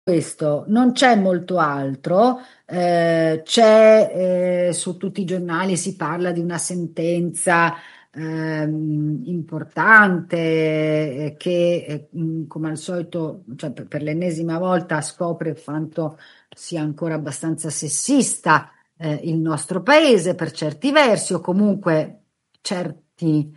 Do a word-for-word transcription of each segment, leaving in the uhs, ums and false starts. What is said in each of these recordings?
questo, non c'è molto altro, eh, c'è eh, su tutti i giornali si parla di una sentenza ehm, importante eh, che eh, mh, come al solito, cioè per, per l'ennesima volta scopre quanto sia ancora abbastanza sessista eh, il nostro paese per certi versi o comunque certi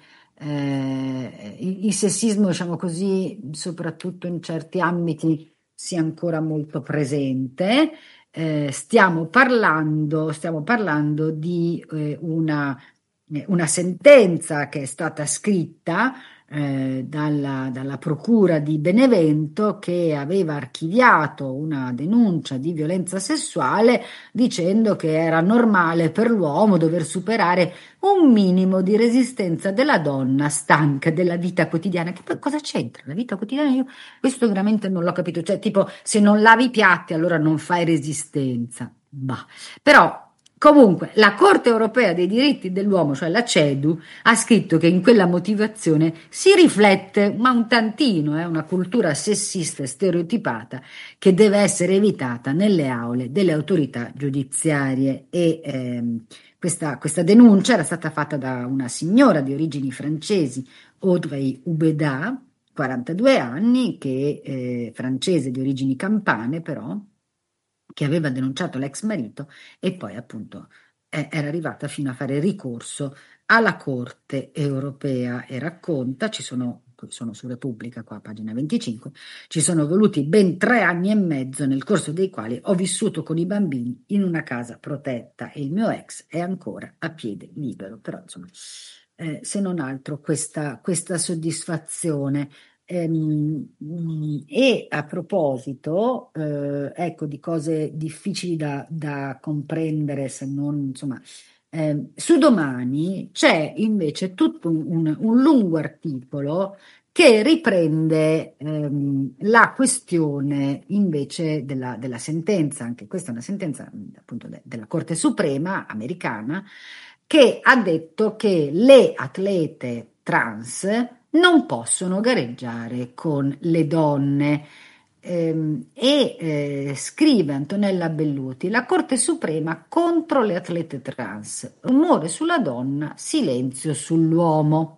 eh, il, il sessismo, diciamo così, soprattutto in certi ambiti sia ancora molto presente. Eh, stiamo parlando, stiamo parlando di eh, una, eh, una sentenza che è stata scritta eh, dalla, dalla Procura di Benevento che aveva archiviato una denuncia di violenza sessuale dicendo che era normale per l'uomo dover superare un minimo di resistenza della donna stanca della vita quotidiana. Che poi cosa c'entra la vita quotidiana? Io questo veramente non l'ho capito, cioè tipo se non lavi i piatti allora non fai resistenza. Bah. Però comunque la Corte europea dei diritti dell'uomo, cioè la CEDU, ha scritto che in quella motivazione si riflette, ma un tantino, eh, una cultura sessista e stereotipata che deve essere evitata nelle aule delle autorità giudiziarie e ehm, questa, questa denuncia era stata fatta da una signora di origini francesi, Audrey Ubeda, quarantadue anni, che eh, francese di origini campane però, che aveva denunciato l'ex marito e poi appunto eh, era arrivata fino a fare ricorso alla Corte europea e racconta, ci sono, sono su Repubblica qua, pagina venticinque, ci sono voluti ben tre anni e mezzo nel corso dei quali ho vissuto con i bambini in una casa protetta e il mio ex è ancora a piede libero, però insomma, eh, se non altro questa, questa soddisfazione. Ehm, mm, e a proposito, eh, ecco, di cose difficili da, da comprendere, se non, insomma, ehm, su Domani c'è invece tutto un, un- un lungo articolo che riprende ehm, la questione invece della, della sentenza, anche questa è una sentenza appunto de- della Corte Suprema americana, che ha detto che le atlete trans non possono gareggiare con le donne. Ehm, e eh, scrive Antonella Belluti, la Corte Suprema contro le atlete trans, rumore sulla donna, silenzio sull'uomo.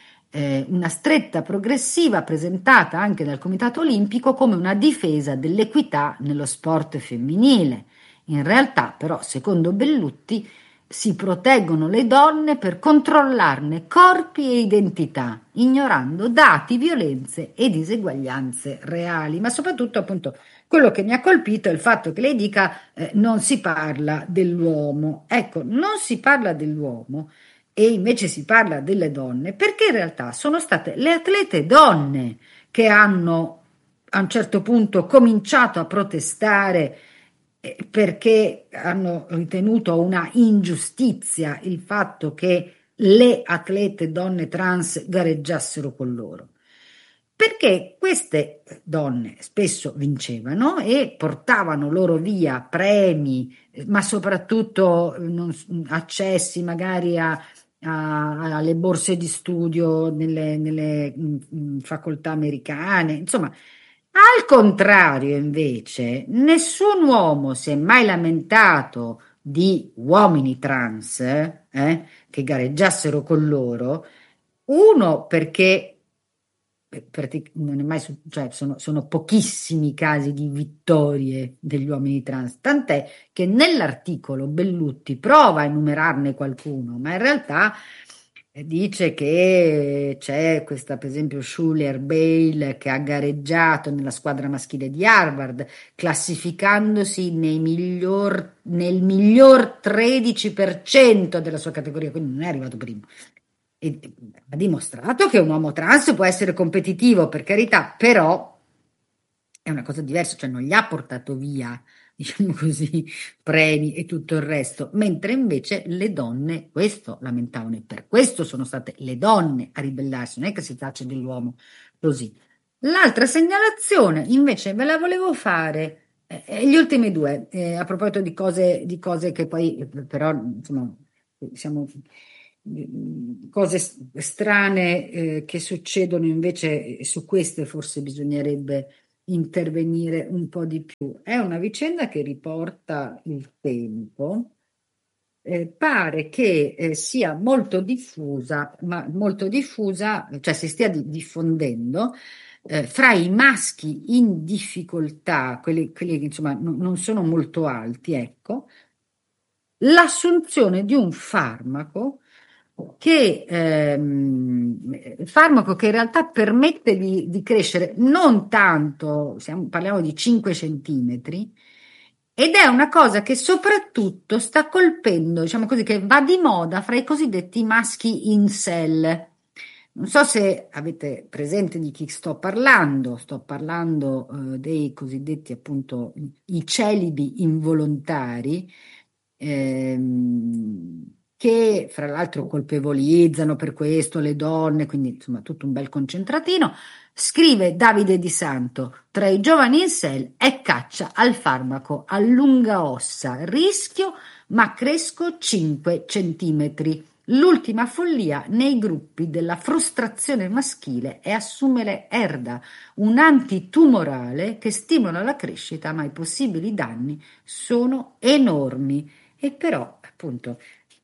Eh, una stretta progressiva presentata anche dal Comitato Olimpico come una difesa dell'equità nello sport femminile. In realtà, però, secondo Bellutti, si proteggono le donne per controllarne corpi e identità, ignorando dati, violenze e diseguaglianze reali. Ma soprattutto, appunto, quello che mi ha colpito è il fatto che lei dica eh, non si parla dell'uomo. Ecco, non si parla dell'uomo e invece si parla delle donne, perché in realtà sono state le atlete donne che hanno a un certo punto cominciato a protestare eh, perché hanno ritenuto una ingiustizia il fatto che le atlete donne trans gareggiassero con loro. Perché queste donne spesso vincevano e portavano loro via premi, eh, ma soprattutto eh, non- accessi magari a, a- alle borse di studio nelle, nelle, mm, mm, facoltà americane, insomma, al contrario, invece, nessun uomo si è mai lamentato di uomini trans, eh, che gareggiassero con loro. Uno, perché eh, pratic- non è mai su- cioè, sono, sono pochissimi i casi di vittorie degli uomini trans, tant'è che nell'articolo Bellutti prova a enumerarne qualcuno, ma in realtà eh, dice che c'è questa, per esempio, Schuler Bale che ha gareggiato nella squadra maschile di Harvard, classificandosi nei miglior, nel miglior tredici per cento della sua categoria, quindi non è arrivato primo. E ha dimostrato che un uomo trans può essere competitivo, per carità, però è una cosa diversa, cioè non gli ha portato via, diciamo così, premi e tutto il resto, mentre invece le donne questo lamentavano e per questo sono state le donne a ribellarsi, non è che si faccia dell'uomo così. L'altra segnalazione invece ve la volevo fare, eh, eh, gli ultimi due, eh, a proposito di cose, di cose che poi eh, però insomma siamo mm, cose strane eh, che succedono invece, e su queste forse bisognerebbe intervenire un po' di più. È una vicenda che riporta il tempo. Eh, pare che eh, sia molto diffusa, ma molto diffusa, cioè si stia di- diffondendo eh, fra i maschi in difficoltà, quelli, quelli che insomma non, non sono molto alti, ecco, l'assunzione di un farmaco che, ehm, farmaco che in realtà permette di, di crescere non tanto, siamo- parliamo di cinque centimetri, ed è una cosa che soprattutto sta colpendo, diciamo così, che va di moda fra i cosiddetti maschi incel. Non so se avete presente di chi sto parlando, sto parlando eh, dei cosiddetti appunto i celibi involontari, ehm, che fra l'altro colpevolizzano per questo le donne, quindi insomma tutto un bel concentratino. Scrive Davide Di Santo, tra i giovani in sel è caccia al farmaco, allunga ossa, rischio, ma cresco cinque centimetri. L'ultima follia nei gruppi della frustrazione maschile è assumere Erda, un antitumorale che stimola la crescita, ma i possibili danni sono enormi. E però, appunto,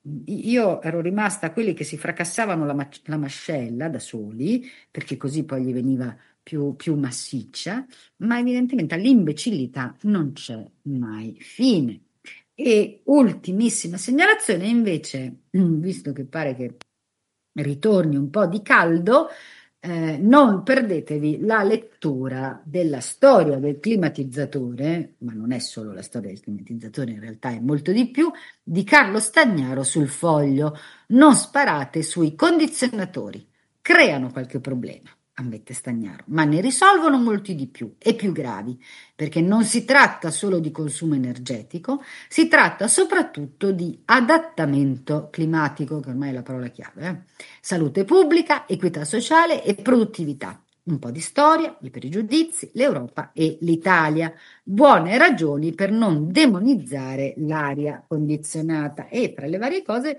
io ero rimasta a quelli che si fracassavano la, ma- la mascella da soli, perché così poi gli veniva più, più massiccia, ma evidentemente all'imbecillità non c'è mai fine. E ultimissima segnalazione, invece, visto che pare che ritorni un po' di caldo, eh, non perdetevi la lettura della storia del climatizzatore, ma non è solo la storia del climatizzatore, in realtà è molto di più, di Carlo Stagnaro sul Foglio. Non sparate sui condizionatori, creano qualche problema, ammette Stagnaro, ma ne risolvono molti di più e più gravi, perché non si tratta solo di consumo energetico, si tratta soprattutto di adattamento climatico, che ormai è la parola chiave, eh? Salute pubblica, equità sociale e produttività. Un po' di storia, i pregiudizi, l'Europa e l'Italia. Buone ragioni per non demonizzare l'aria condizionata. E tra le varie cose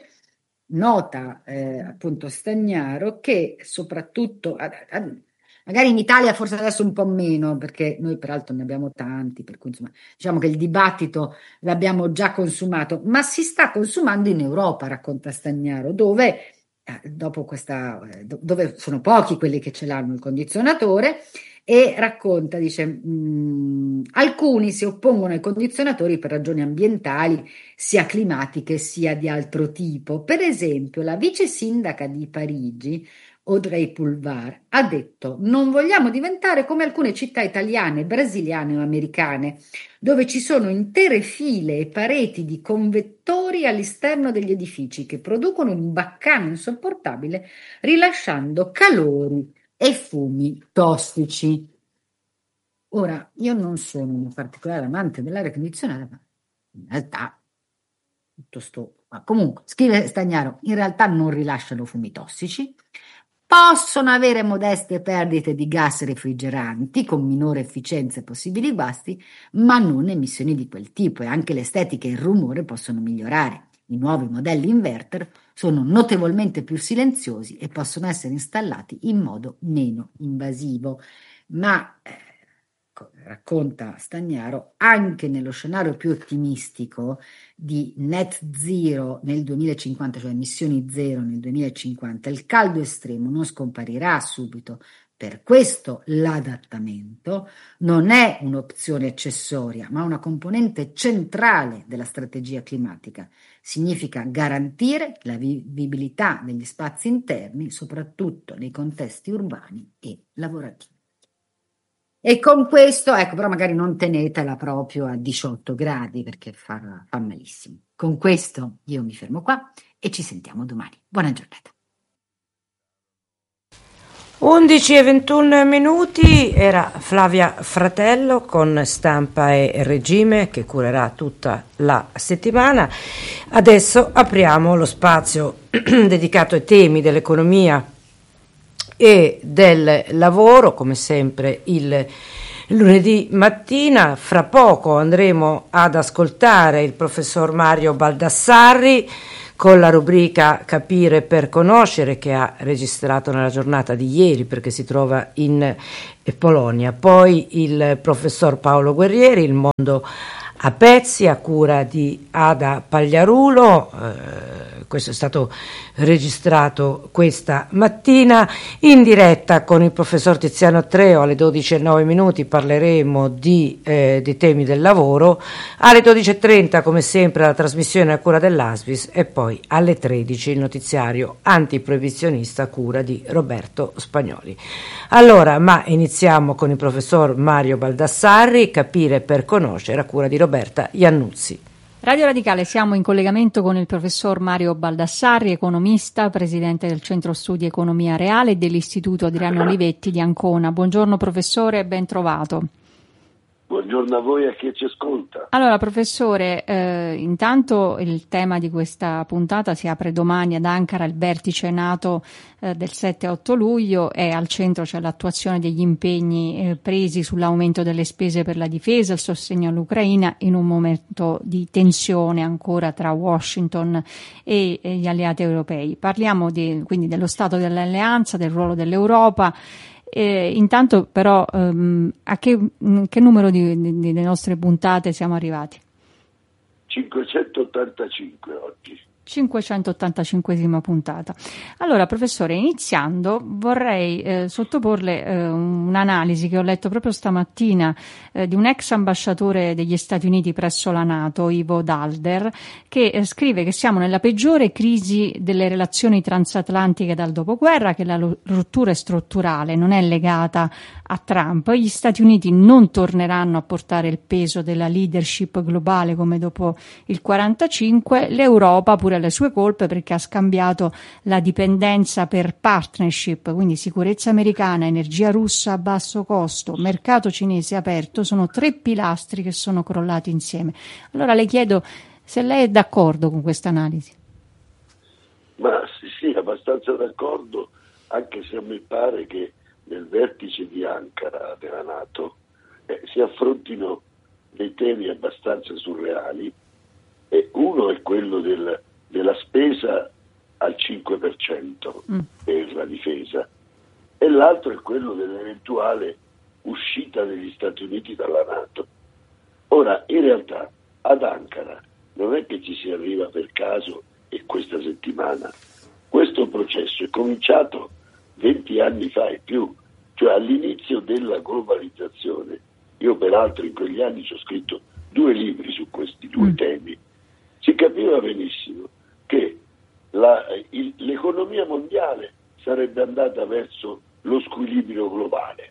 nota eh, appunto Stagnaro che soprattutto, a- a- magari in Italia forse adesso un po' meno, perché noi peraltro ne abbiamo tanti, per cui insomma diciamo che il dibattito l'abbiamo già consumato, ma si sta consumando in Europa, racconta Stagnaro, dove eh, dopo questa, eh, do- dove sono pochi quelli che ce l'hanno il condizionatore, e racconta, dice, "Mm, alcuni si oppongono ai condizionatori per ragioni ambientali, sia climatiche sia di altro tipo. Per esempio, la vice sindaca di Parigi, Audrey Pulvar, ha detto: non vogliamo diventare come alcune città italiane, brasiliane o americane, dove ci sono intere file e pareti di convettori all'esterno degli edifici che producono un baccano insopportabile, rilasciando calori e fumi tossici. Ora, io non sono un particolare amante dell'aria condizionata, ma in realtà tutto sto... ma comunque, scrive Stagnaro, in realtà non rilasciano fumi tossici, possono avere modeste perdite di gas refrigeranti con minore efficienza e possibili guasti, ma non emissioni di quel tipo, e anche l'estetica e il rumore possono migliorare. I nuovi modelli inverter sono notevolmente più silenziosi e possono essere installati in modo meno invasivo. Ma eh, racconta Stagnaro, anche nello scenario più ottimistico di net zero nel duemilacinquanta, cioè emissioni zero nel duemilacinquanta, il caldo estremo non scomparirà subito. Per questo l'adattamento non è un'opzione accessoria, ma una componente centrale della strategia climatica. Significa garantire la vivibilità degli spazi interni, soprattutto nei contesti urbani e lavorativi. E con questo, ecco, però magari non tenetela proprio a diciotto gradi perché fa, fa malissimo. Con questo io mi fermo qua e ci sentiamo domani. Buona giornata. undici e ventuno minuti, era Flavia Fratello con Stampa e Regime che curerà tutta la settimana. Adesso apriamo lo spazio dedicato ai temi dell'economia e del lavoro, come sempre il lunedì mattina. Fra poco andremo ad ascoltare il professor Mario Baldassarri con la rubrica Capire per conoscere, che ha registrato nella giornata di ieri perché si trova in Polonia. Poi il professor Paolo Guerrieri, Il mondo a pezzi, a cura di Ada Pagliarulo. Eh, questo è stato registrato questa mattina in diretta con il professor Tiziano Treo. Alle dodici e nove minuti parleremo di, eh, dei temi del lavoro, alle dodici e trenta come sempre la trasmissione a cura dell'Asvis e poi alle tredici il notiziario antiproibizionista a cura di Roberto Spagnoli. Allora, ma iniziamo con il professor Mario Baldassarri, Capire per conoscere, a cura di Roberta Iannuzzi. Radio Radicale, siamo in collegamento con il professor Mario Baldassarri, economista, presidente del Centro Studi Economia Reale e dell'Istituto Adriano Olivetti di Ancona. Buongiorno professore, ben trovato. Buongiorno a voi e a chi ci ascolta. Allora professore, eh, intanto il tema di questa puntata si apre domani ad Ankara, il vertice NATO eh, del sette otto luglio, e al centro c'è l'attuazione degli impegni eh, presi sull'aumento delle spese per la difesa, il sostegno all'Ucraina in un momento di tensione ancora tra Washington e, e gli alleati europei. Parliamo di, quindi dello stato dell'alleanza, del ruolo dell'Europa. Eh, intanto però ehm, a che, che numero di, di, di nostre puntate siamo arrivati? cinquecentottantacinque oggi. cinquecentottantacinquesima puntata. Allora professore, iniziando vorrei eh, sottoporle eh, un'analisi che ho letto proprio stamattina eh, di un ex ambasciatore degli Stati Uniti presso la NATO, Ivo Daalder, che eh, scrive che siamo nella peggiore crisi delle relazioni transatlantiche dal dopoguerra, che la lo- rottura è strutturale, non è legata a Trump. Gli Stati Uniti non torneranno a portare il peso della leadership globale come dopo il quarantacinque, l'Europa pure le sue colpe perché ha scambiato la dipendenza per partnership, quindi sicurezza americana, energia russa a basso costo, mercato cinese aperto, sono tre pilastri che sono crollati insieme. Allora le chiedo se lei è d'accordo con questa analisi. Ma sì, sì, abbastanza d'accordo, anche se a me pare che nel vertice di Ankara della NATO eh, si affrontino dei temi abbastanza surreali. E uno è quello del, della spesa al cinque per cento mm. per la difesa, e l'altro è quello dell'eventuale uscita degli Stati Uniti dalla NATO. Ora, in realtà, ad Ankara non è che ci si arriva per caso e questa settimana. Questo processo è cominciato venti anni fa e più, cioè all'inizio della globalizzazione. Io peraltro in quegli anni ci ho scritto due libri su questi due mm. temi. Si capiva benissimo che la, il, l'economia mondiale sarebbe andata verso lo squilibrio globale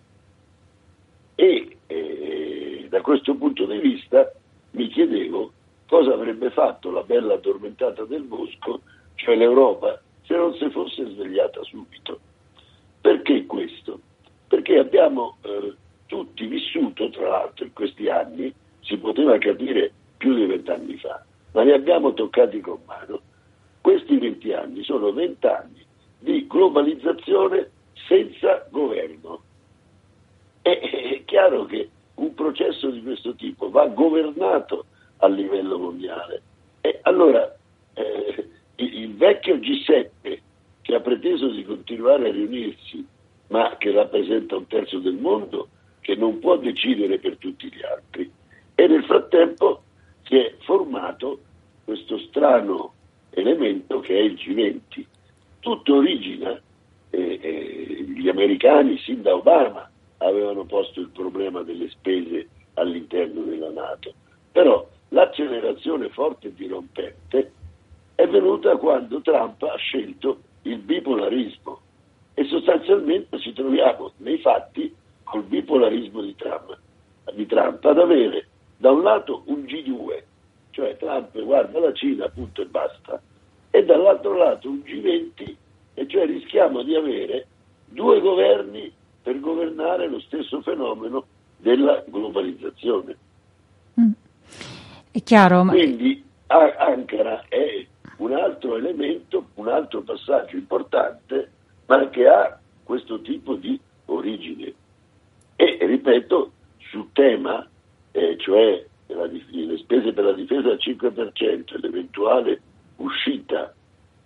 e eh, da questo punto di vista mi chiedevo cosa avrebbe fatto la bella addormentata del bosco, cioè l'Europa, se non si fosse svegliata subito. Perché questo? Perché abbiamo eh, tutti vissuto, tra l'altro in questi anni, si poteva capire più di vent'anni fa, ma li abbiamo toccati con mano. Questi venti anni sono vent'anni di globalizzazione senza governo. E, è chiaro che un processo di questo tipo va governato a livello mondiale. E allora eh, il, il vecchio G sette, che ha preteso di continuare a riunirsi, ma che rappresenta un terzo del mondo, che non può decidere per tutti gli altri, e nel frattempo si è formato questo strano elemento che è il G venti. Tutto origina, eh, eh, gli americani sin da Obama avevano posto il problema delle spese all'interno della NATO, però l'accelerazione forte e dirompente è venuta quando Trump ha scelto il bipolarismo e sostanzialmente ci troviamo nei fatti col bipolarismo di Trump, di Trump ad avere da un lato un G due, cioè Trump guarda la Cina, punto e basta, e dall'altro lato un G venti, e cioè rischiamo di avere due governi per governare lo stesso fenomeno della globalizzazione. Mm. È chiaro, ma... Quindi Ankara è un altro elemento, un altro passaggio importante, ma che ha questo tipo di origine. E ripeto, sul tema, eh, cioè la, le spese per la difesa al cinque per cento e l'eventuale uscita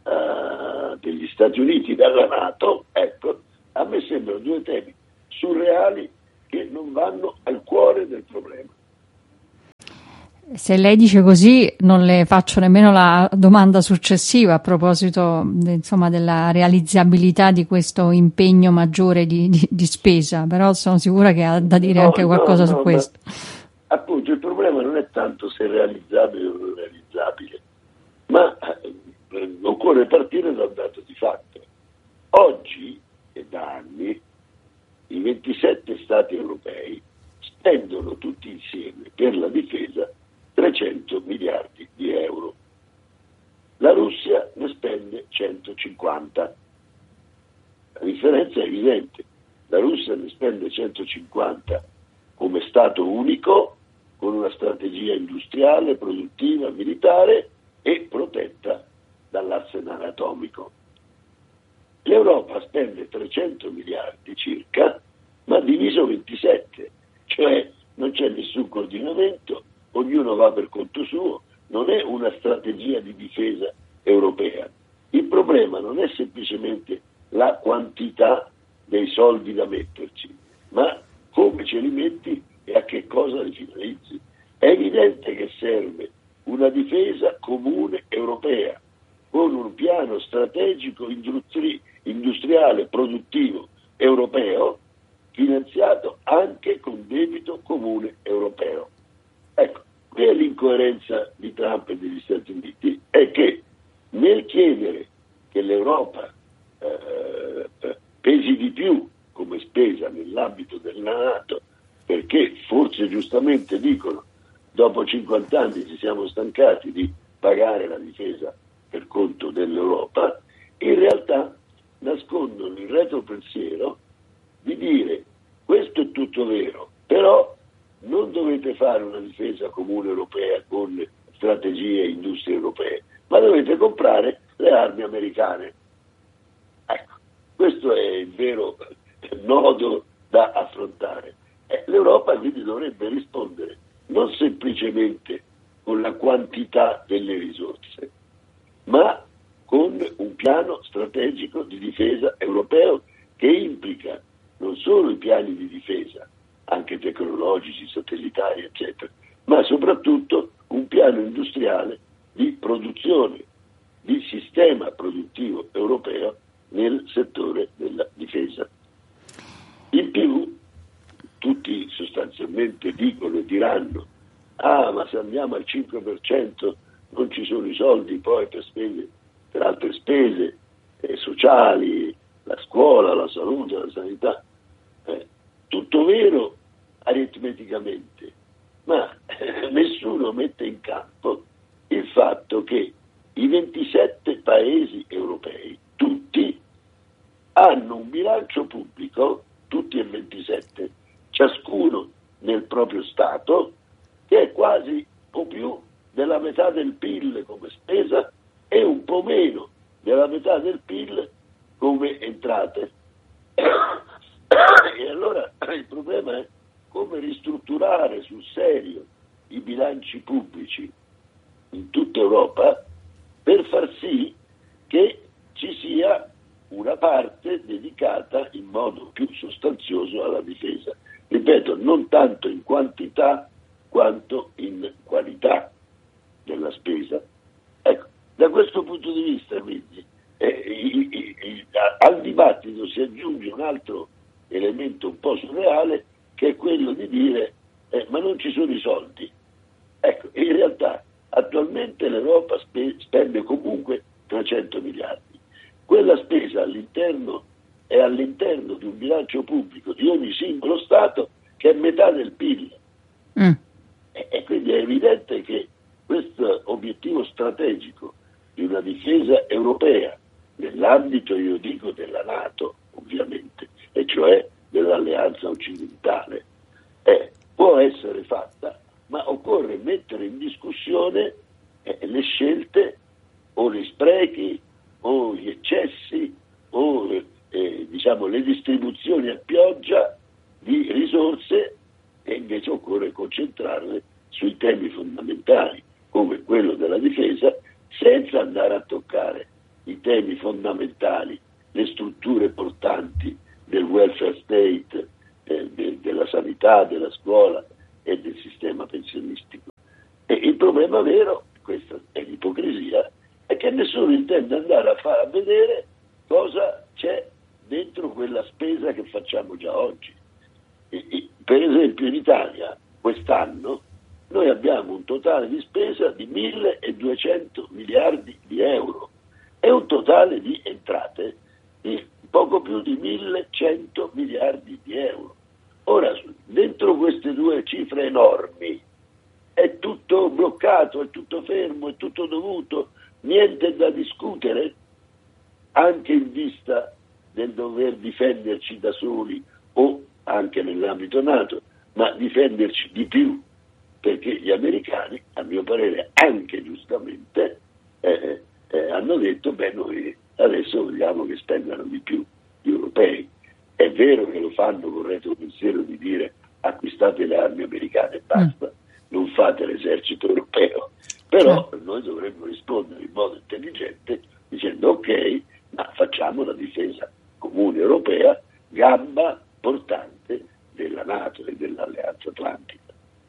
uh, degli Stati Uniti dalla NATO, ecco, a me sembrano due temi surreali che non vanno al cuore del problema. Se lei dice così, non le faccio nemmeno la domanda successiva a proposito, insomma, della realizzabilità di questo impegno maggiore di, di, di spesa, però sono sicura che ha da dire no, anche qualcosa no, su no, questo. Appunto, il problema non è tanto se è realizzabile o non realizzabile, ma eh, occorre partire da un dato di fatto. Oggi e da anni i ventisette Stati europei spendono tutti insieme per la difesa trecento miliardi di euro. La Russia ne spende centocinquanta. La differenza è evidente. La Russia ne spende centocinquanta come Stato unico, con una strategia industriale, produttiva, militare e protetta dall'arsenale atomico. L'Europa spende trecento miliardi circa, ma diviso ventisette, cioè non c'è nessun coordinamento, ognuno va per conto suo, non è una strategia di difesa europea. Il problema non è semplicemente la quantità dei soldi da metterci, ma come ce li metti e a che cosa li finalizzi. È evidente che serve una difesa comune europea, con un piano strategico industri- industriale produttivo europeo, finanziato anche con debito comune europeo. Ecco, qui è l'incoerenza di Trump e degli Stati Uniti, è che nel chiedere che l'Europa eh, pesi di più come spesa nell'ambito della NATO, perché forse giustamente dicono dopo cinquanta anni ci siamo stancati di pagare la difesa per conto dell'Europa, in realtà nascondono il retropensiero di dire questo è tutto vero, però non dovete fare una difesa comune europea con strategie e industrie europee, ma dovete comprare le armi americane. Ecco, questo è il vero nodo da affrontare. Eh, L'Europa quindi dovrebbe rispondere non semplicemente con la quantità delle risorse, ma con un piano strategico di difesa europeo che implica non solo i piani di difesa, anche tecnologici, satellitari, eccetera, ma soprattutto un piano industriale di produzione, di sistema produttivo europeo nel settore della difesa. In più, tutti sostanzialmente dicono e diranno ah, ma se andiamo al cinque per cento non ci sono i soldi poi per spese, per altre spese eh, sociali, la scuola, la salute, la sanità. Eh, tutto vero aritmeticamente, ma eh, nessuno mette in campo il fatto che i ventisette paesi europei, tutti, hanno un bilancio pubblico, tutti e ventisette, ciascuno nel proprio Stato, che è quasi o più della metà del P I L come spesa e un po' meno della metà del P I L come entrate. E allora il problema è come ristrutturare sul serio i bilanci pubblici in tutta Europa per far sì che ci sia una parte dedicata in modo più sostanzioso alla difesa. Ripeto, non tanto in quantità quanto in qualità della spesa. Ecco, da questo punto di vista, quindi, eh, i, i, i, al dibattito si aggiunge un altro elemento un po' surreale, che è quello di dire eh, ma non ci sono i soldi. Ecco, in realtà attualmente l'Europa spe- spende comunque trecento miliardi. Quella spesa all'interno è all'interno di un bilancio pubblico di ogni singolo Stato che è metà del P I L. Mm. E, e quindi è evidente che questo obiettivo strategico di una difesa europea nell'ambito, io dico, della NATO, ovviamente, e cioè dell'alleanza occidentale, eh, può essere fatta, ma occorre mettere in discussione eh, le scelte o gli sprechi o gli eccessi o eh, diciamo le distribuzioni a pioggia di risorse, e invece occorre concentrarle sui temi fondamentali come quello della difesa, senza andare a toccare i sistemi fondamentali, le strutture portanti del welfare state, eh, de, della sanità, della scuola e del sistema pensionistico. E il problema vero, questa è l'ipocrisia, è che nessuno intende andare a far a vedere cosa c'è dentro quella spesa che facciamo già oggi. E, e, per esempio in Italia quest'anno noi abbiamo un totale di spesa di milleduecento miliardi di euro e un totale di entrate di poco più di millecento miliardi di euro. Ora, dentro queste due cifre enormi è tutto bloccato, è tutto fermo, è tutto dovuto, niente da discutere, anche in vista del dover difenderci da soli o anche nell'ambito NATO, ma difenderci di più, perché gli americani, a mio parere anche giustamente, eh, eh, hanno detto beh noi adesso vogliamo che spendano di più gli europei. È vero che lo fanno con retropensiero di dire acquistate le armi americane e basta, mm. non fate l'esercito europeo, però mm. noi dovremmo rispondere in modo intelligente dicendo ok, ma facciamo la difesa comune europea, gamba portante della NATO e dell'Alleanza Atlantica.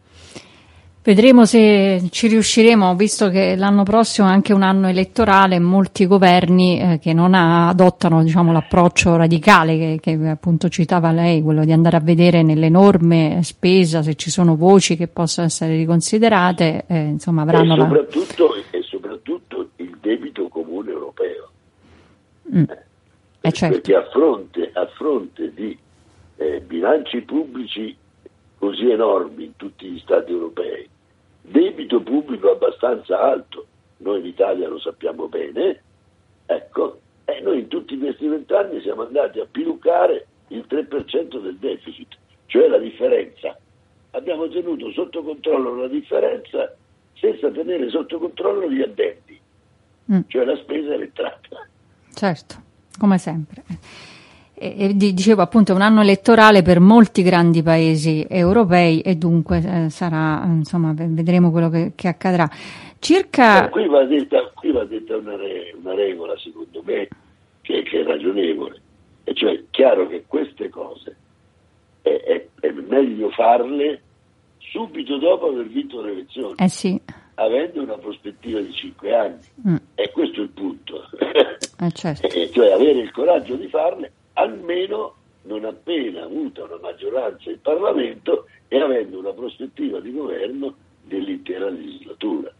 Vedremo se ci riusciremo, visto che l'anno prossimo è anche un anno elettorale, molti governi eh, che non adottano, diciamo, l'approccio radicale che, che appunto citava lei, quello di andare a vedere nell'enorme spesa se ci sono voci che possono essere riconsiderate, eh, insomma avranno e soprattutto, la... e soprattutto il debito comune europeo. Mm. Eh, certo. Perché a fronte, a fronte di eh, bilanci pubblici così enormi in tutti gli Stati europei, debito pubblico abbastanza alto, noi in Italia lo sappiamo bene, ecco, e noi in tutti questi vent'anni siamo andati a pilucare il tre per cento del deficit, cioè la differenza. Abbiamo tenuto sotto controllo la differenza senza tenere sotto controllo gli addendi, mm. cioè la spesa e l'entrata. Certo, come sempre. E, e dicevo appunto è un anno elettorale per molti grandi paesi europei e dunque eh, sarà, insomma, vedremo quello che, che accadrà. Circa... Eh, qui va detta, qui va detta una, re, una regola, secondo me, che, che è ragionevole, e cioè è chiaro che queste cose è, è, è meglio farle subito dopo aver vinto le elezioni, eh sì. avendo una prospettiva di cinque anni, mm. e questo è il punto, eh certo. e, cioè avere il coraggio di farle almeno non appena avuta una maggioranza in Parlamento e avendo una prospettiva di governo dell'intera legislatura.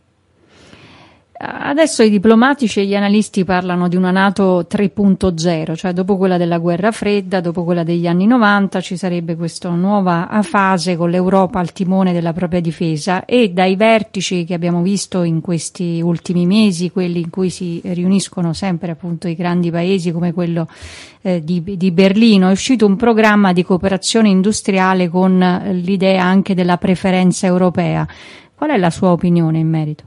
Adesso i diplomatici e gli analisti parlano di una NATO tre punto zero, cioè dopo quella della guerra fredda, dopo quella degli anni novanta, ci sarebbe questa nuova fase con l'Europa al timone della propria difesa e dai vertici che abbiamo visto in questi ultimi mesi, quelli in cui si riuniscono sempre appunto i grandi paesi come quello eh, di, di Berlino, è uscito un programma di cooperazione industriale con l'idea anche della preferenza europea. Qual è la sua opinione in merito?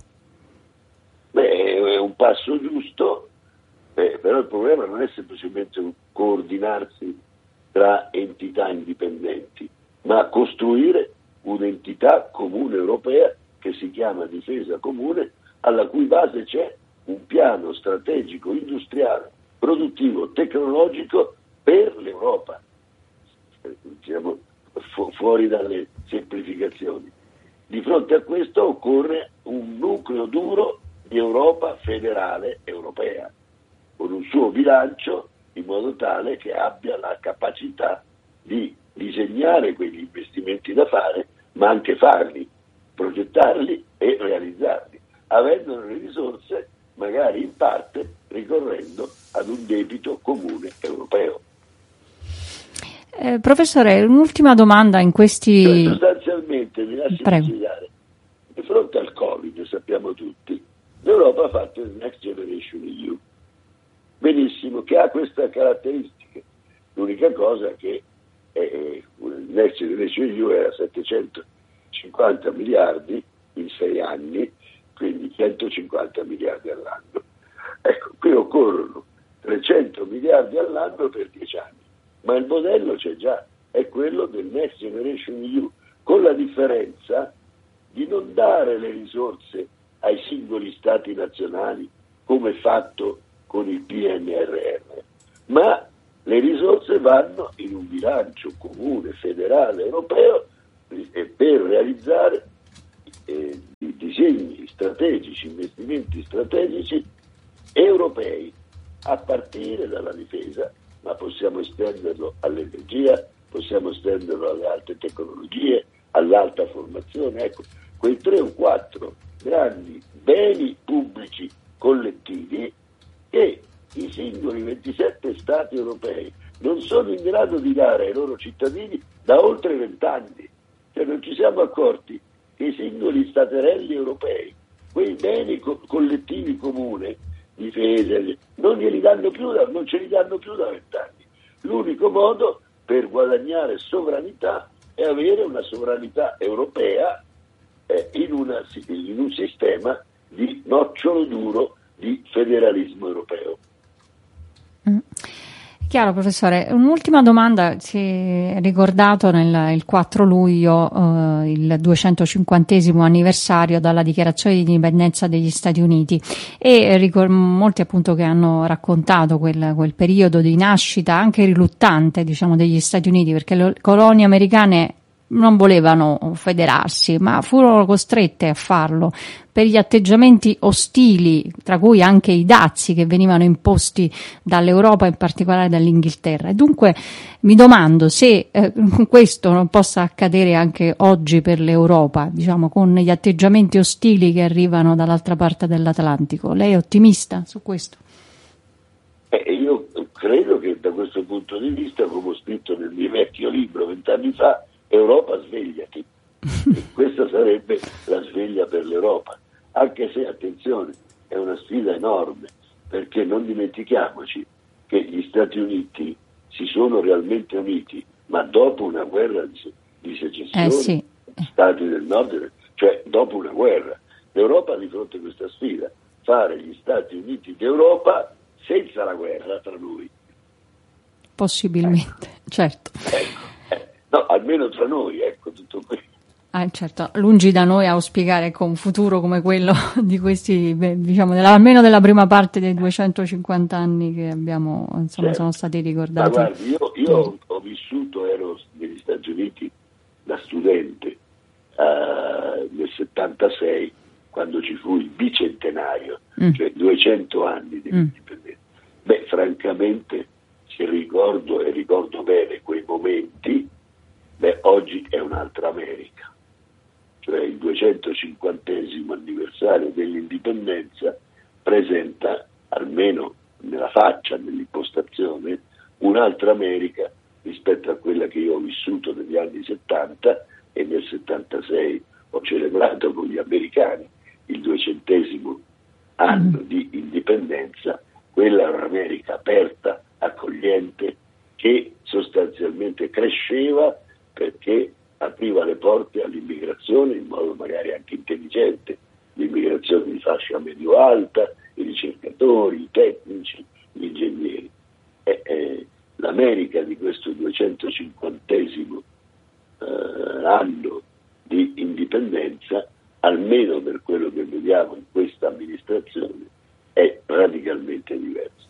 Beh, è un passo giusto, eh, però il problema non è semplicemente coordinarsi tra entità indipendenti, ma costruire un'entità comune europea che si chiama difesa comune, alla cui base c'è un piano strategico, industriale, produttivo, tecnologico per l'Europa. Diciamo, fu- fuori dalle semplificazioni. Di fronte a questo occorre un nucleo duro di Europa federale europea, con un suo bilancio in modo tale che abbia la capacità di disegnare quegli investimenti da fare, ma anche farli, progettarli e realizzarli, avendo le risorse magari in parte ricorrendo ad un debito comune europeo. Eh, professore, un'ultima domanda in questi... Cioè, sostanzialmente, mi lasci spiegare, di fronte al Covid, sappiamo tutti, l'Europa ha fatto il Next Generation E U, benissimo, che ha queste caratteristiche. L'unica cosa che eh, il Next Generation E U era settecentocinquanta miliardi in sei anni, quindi centocinquanta miliardi all'anno. Ecco, qui occorrono trecento miliardi all'anno per dieci anni, ma il modello c'è già, è quello del Next Generation E U, con la differenza di non dare le risorse ai singoli stati nazionali come fatto con il P N R R, ma le risorse vanno in un bilancio comune, federale, europeo, eh, per realizzare eh, disegni strategici, investimenti strategici europei, a partire dalla difesa, ma possiamo estenderlo all'energia, possiamo estenderlo alle alte tecnologie, all'alta formazione. Ecco, quei tre o quattro grandi beni pubblici collettivi che i singoli ventisette Stati europei non sono in grado di dare ai loro cittadini da oltre vent'anni. Cioè non ci siamo accorti che i singoli staterelli europei, quei beni co- collettivi comuni, difesa, non glieli danno più da, non ce li danno più da vent'anni. L'unico modo per guadagnare sovranità è avere una sovranità europea eh, in, una, in un sistema di nocciolo duro di federalismo europeo. Mm. Chiaro, professore. Un'ultima domanda: si è ricordato nel il quattro luglio eh, il duecentocinquantesimo anniversario dalla dichiarazione di indipendenza degli Stati Uniti, e ricor- molti appunto che hanno raccontato quel, quel periodo di nascita anche riluttante, diciamo, degli Stati Uniti, perché le colonie americane non volevano federarsi, ma furono costrette a farlo per gli atteggiamenti ostili, tra cui anche i dazi che venivano imposti dall'Europa, in particolare dall'Inghilterra. E dunque mi domando se eh, questo non possa accadere anche oggi per l'Europa, diciamo, con gli atteggiamenti ostili che arrivano dall'altra parte dell'Atlantico. Lei è ottimista su questo? Eh, io credo che da questo punto di vista, come ho scritto nel mio vecchio libro vent'anni fa, Europa, svegliati. E questa sarebbe la sveglia per l'Europa, anche se, attenzione, è una sfida enorme, perché non dimentichiamoci che gli Stati Uniti si sono realmente uniti, ma dopo una guerra di, di secessione, eh sì. Stati del Nord, cioè dopo una guerra. L'Europa di fronte a questa sfida, fare gli Stati Uniti d'Europa senza la guerra tra noi. Possibilmente, ecco. Certo. Ecco. No, almeno tra noi, ecco, tutto qui. Ah, certo, lungi da noi auspicare con un futuro come quello di questi, beh, diciamo, della, almeno della prima parte dei duecentocinquanta anni che abbiamo, insomma, certo. Sono stati ricordati. Ma guardi, io, io ho, ho vissuto, ero negli Stati Uniti da studente uh, nel settantasei, quando ci fu il bicentenario, mm. cioè duecento anni dell'indipendenza. Mm. Beh, francamente, se ricordo e ricordo bene quei momenti, beh, oggi è un'altra America. Cioè il duecentocinquantesimo anniversario dell'indipendenza presenta, almeno nella faccia, nell'impostazione, un'altra America rispetto a quella che io ho vissuto negli anni settanta, e nel settantasei ho celebrato con gli americani il duecentesimo anno mm. di indipendenza. Quella è un'America aperta, accogliente, che sostanzialmente cresceva perché apriva le porte all'immigrazione in modo magari anche intelligente, l'immigrazione di fascia medio-alta, i ricercatori, i tecnici, gli ingegneri. E, e, L'America di questo duecentocinquantesimo eh, anno di indipendenza, almeno per quello che vediamo in questa amministrazione, è radicalmente diversa.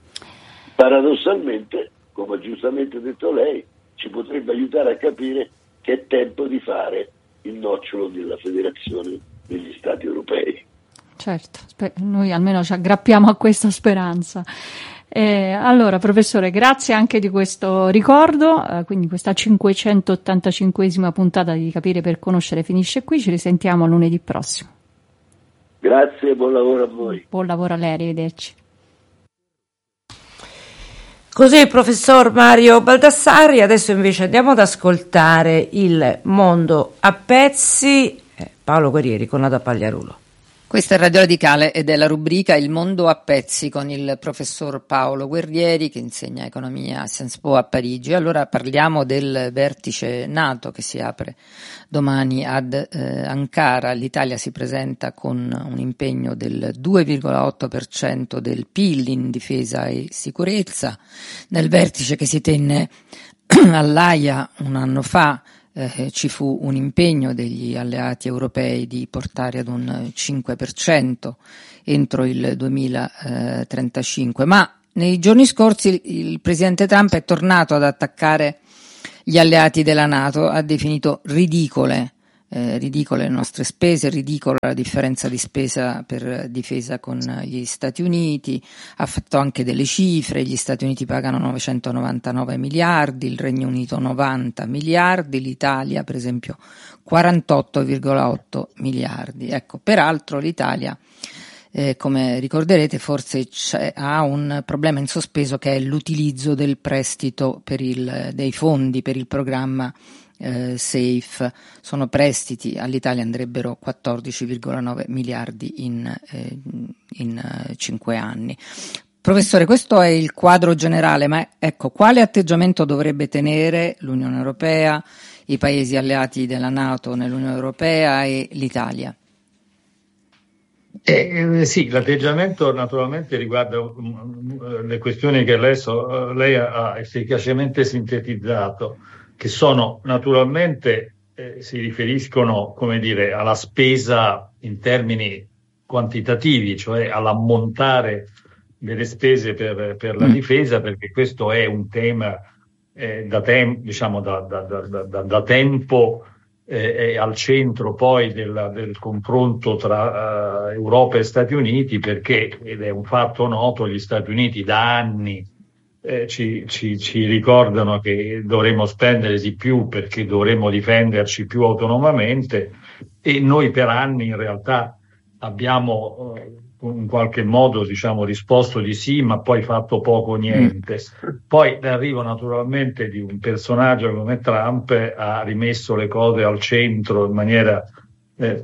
Paradossalmente, come ha giustamente detto lei, ci potrebbe aiutare a capire che è tempo di fare il nocciolo della federazione degli Stati europei. Certo, noi almeno ci aggrappiamo a questa speranza. Eh, allora, professore, grazie anche di questo ricordo, eh, quindi questa cinquecentottantacinquesima puntata di Capire per Conoscere finisce qui, ci risentiamo lunedì prossimo. Grazie e buon lavoro a voi. Buon lavoro a lei, arrivederci. Così il professor Mario Baldassarri. Adesso invece andiamo ad ascoltare Il Mondo a Pezzi, eh, Paolo Guerrieri con Ada Pagliarulo. Questa è Radio Radicale ed è la rubrica Il Mondo a Pezzi con il professor Paolo Guerrieri, che insegna economia a Sciences Po a Parigi. Allora parliamo del vertice NATO che si apre domani ad eh, Ankara. L'Italia si presenta con un impegno del due virgola otto per cento del P I L in difesa e sicurezza. Nel vertice che si tenne all'Aia un anno fa eh, ci fu un impegno degli alleati europei di portare ad un cinque per cento entro il duemilatrentacinque, ma nei giorni scorsi il presidente Trump è tornato ad attaccare gli alleati della NATO, ha definito ridicole Eh, ridicole le nostre spese, ridicola la differenza di spesa per difesa con gli Stati Uniti, ha fatto anche delle cifre: gli Stati Uniti pagano novecentonovantanove miliardi, il Regno Unito novanta miliardi, l'Italia per esempio quarantotto virgola otto miliardi. Ecco, peraltro l'Italia, eh, come ricorderete, forse ha un problema in sospeso, che è l'utilizzo del prestito per il, dei fondi per il programma Eh, SAFE. Sono prestiti, all'Italia andrebbero quattordici virgola nove miliardi in, eh, in eh, cinque anni. Professore, questo è il quadro generale, ma ecco, quale atteggiamento dovrebbe tenere l'Unione Europea, i paesi alleati della NATO nell'Unione Europea e l'Italia? Eh, sì, l'atteggiamento naturalmente riguarda um, le questioni che lei, so, lei ha efficacemente sintetizzato, che sono naturalmente, eh, si riferiscono, come dire, alla spesa in termini quantitativi, cioè all'ammontare delle spese per, per la difesa, perché questo è un tema eh, da, tem- diciamo da, da, da, da, da tempo eh, è al centro poi del, del confronto tra uh, Europa e Stati Uniti, perché, ed è un fatto noto, gli Stati Uniti da anni Eh, ci, ci, ci ricordano che dovremmo spendere di più perché dovremmo difenderci più autonomamente, e noi per anni in realtà abbiamo eh, in qualche modo, diciamo, risposto di sì, ma poi fatto poco o niente. Poi l'arrivo naturalmente di un personaggio come Trump ha rimesso le cose al centro in maniera eh,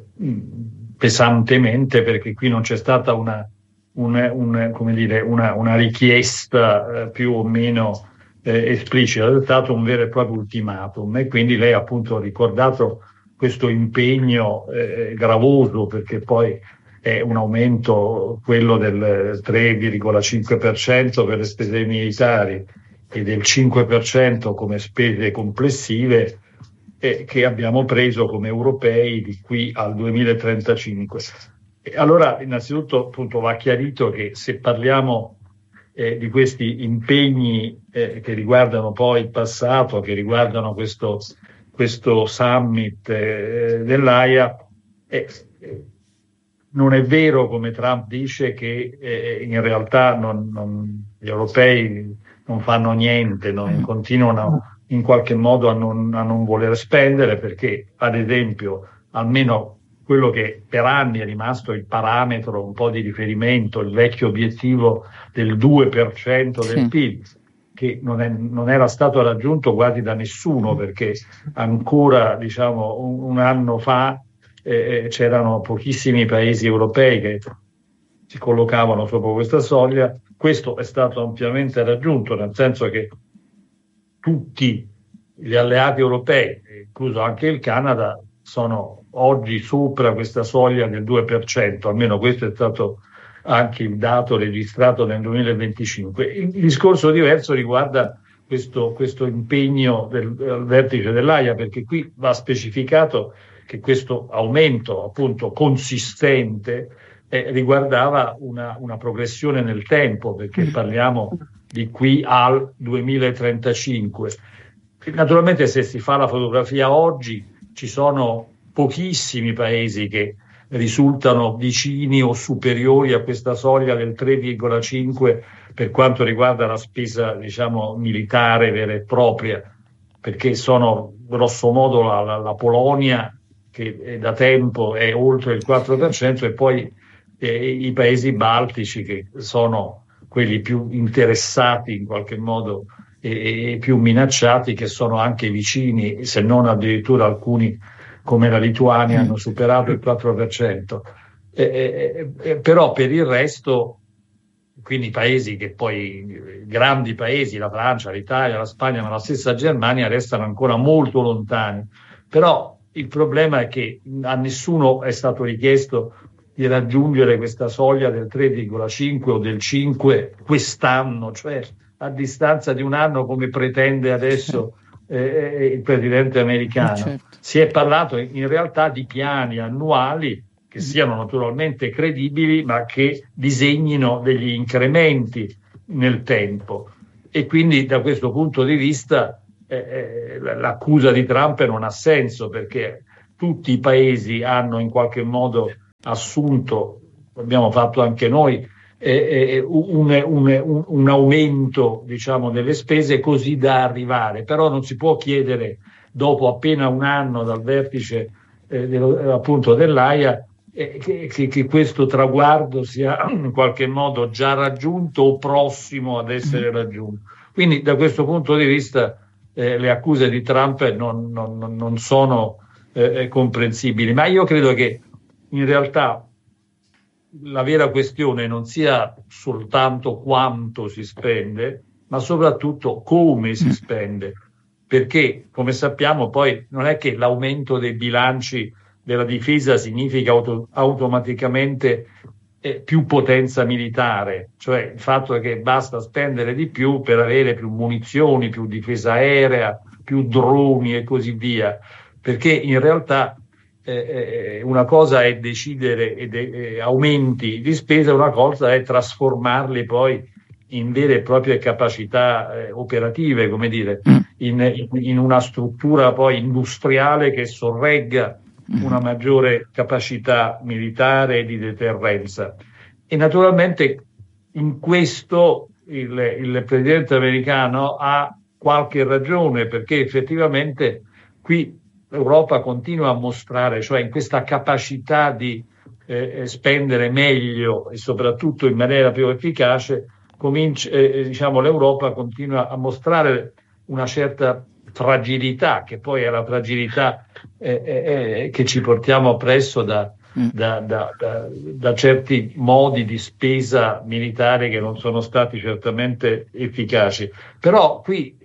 pesantemente, perché qui non c'è stata una Un, un, come dire, una, una richiesta eh, più o meno eh, esplicita, è stato un vero e proprio ultimatum, e quindi lei ha appunto ricordato questo impegno eh, gravoso, perché poi è un aumento, quello del tre virgola cinque per cento per le spese militari e del cinque per cento come spese complessive, eh, che abbiamo preso come europei di qui al duemilatrentacinque. Allora, innanzitutto, appunto, va chiarito che se parliamo eh, di questi impegni eh, che riguardano poi il passato, che riguardano questo, questo summit eh, dell'Aia, eh, non è vero, come Trump dice, che eh, in realtà non, non, gli europei non fanno niente, non continuano in qualche modo a non, a non voler spendere, perché, ad esempio, almeno quello che per anni è rimasto il parametro un po' di riferimento, il vecchio obiettivo del due per cento del P I L, che non, è, non era stato raggiunto quasi da nessuno, perché ancora, diciamo, un, un anno fa eh, c'erano pochissimi paesi europei che si collocavano sopra questa soglia. Questo è stato ampiamente raggiunto, nel senso che tutti gli alleati europei, incluso anche il Canada, sono oggi sopra questa soglia del due per cento, almeno questo è stato anche il dato registrato nel duemilaventicinque. Il discorso diverso riguarda questo, questo impegno del, del vertice dell'Aia, perché qui va specificato che questo aumento appunto consistente eh, riguardava una, una progressione nel tempo, perché parliamo di qui al duemilatrentacinque. Naturalmente, se si fa la fotografia oggi, ci sono pochissimi paesi che risultano vicini o superiori a questa soglia del tre virgola cinque per quanto riguarda la spesa, diciamo, militare vera e propria, perché sono grosso modo la, la, la Polonia, che da tempo è oltre il quattro per cento, e poi eh, i paesi baltici, che sono quelli più interessati in qualche modo e, e più minacciati, che sono anche vicini, se non addirittura alcuni come la Lituania hanno superato il quattro per cento. Eh, eh, però per il resto, quindi paesi che poi, grandi paesi, la Francia, l'Italia, la Spagna, ma la stessa Germania, restano ancora molto lontani. Però il problema è che a nessuno è stato richiesto di raggiungere questa soglia del tre virgola cinque o del cinque quest'anno, cioè a distanza di un anno, come pretende adesso eh, il presidente americano. Certo. Si è parlato in realtà di piani annuali che siano naturalmente credibili, ma che disegnino degli incrementi nel tempo. E quindi da questo punto di vista eh, l'accusa di Trump non ha senso, perché tutti i paesi hanno in qualche modo assunto, abbiamo fatto anche noi, eh, un, un, un, un aumento, diciamo, delle spese così da arrivare. Però non si può chiedere, dopo appena un anno dal vertice eh, dello, appunto dell'Aia, eh, che, che, che questo traguardo sia in qualche modo già raggiunto o prossimo ad essere raggiunto. Quindi da questo punto di vista eh, le accuse di Trump non, non, non sono eh, comprensibili, ma io credo che in realtà la vera questione non sia soltanto quanto si spende, ma soprattutto come si spende, perché come sappiamo poi non è che l'aumento dei bilanci della difesa significa auto- automaticamente eh, più potenza militare, cioè il fatto è che basta spendere di più per avere più munizioni, più difesa aerea, più droni e così via, perché in realtà eh, una cosa è decidere e de- aumenti di spesa, una cosa è trasformarli poi in vere e proprie capacità eh, operative, come dire, in, in una struttura poi industriale che sorregga una maggiore capacità militare e di deterrenza. E naturalmente in questo il, il presidente americano ha qualche ragione, perché effettivamente qui l'Europa continua a mostrare, cioè in questa capacità di eh, spendere meglio e soprattutto in maniera più efficace, comincia, eh, diciamo, l'Europa continua a mostrare una certa fragilità, che poi è la fragilità eh, eh, che ci portiamo appresso da, da, da, da, da certi modi di spesa militare che non sono stati certamente efficaci. Però qui